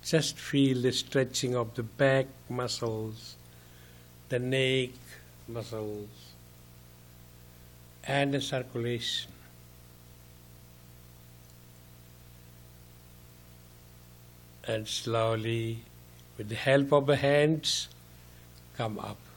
Just feel the stretching of the back muscles, the neck muscles, and the circulation. And slowly, with the help of the hands, come up.